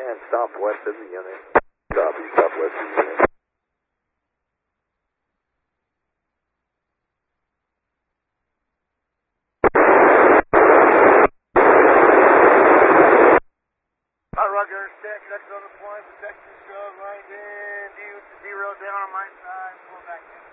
And southwest of the unit. Copy, southwest of the unit. Roger, stack, that's on the point, protection strobe, line in, 0 down on my side, pull back in.